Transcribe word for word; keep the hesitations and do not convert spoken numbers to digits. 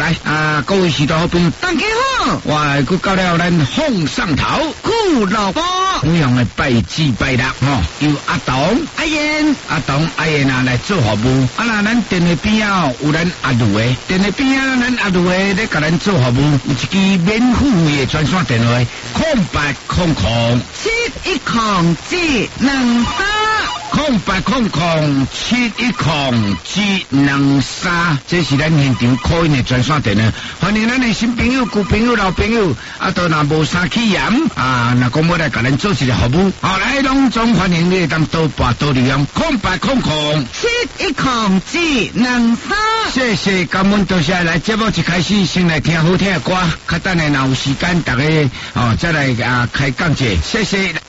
来啊，各位许多好朋友， 大家好， 我佮到了咱凤上头顾老伯， 同样的拜祭拜六吼，由阿东、 阿燕、 阿东、阿燕啊来做服务。啊那咱电话边啊有咱阿卢的，电话边啊咱阿卢的咧甲咱做服务，有一支免付费的专线电话，空八空空七一空七两三。 空八空空七一空七两三，这是咱现场call因的专线电话。欢迎咱的新朋友、旧朋友、老朋友，啊，都若无啥起嫌啊，若讲要来甲咱做一个服务，好来隆重欢迎你当多拨多利用空八空空七一空七两三。 谢谢，感恩多谢。来节目一开始先来听好听的歌，较等下若有时间，大家哦再来啊开讲者，谢谢。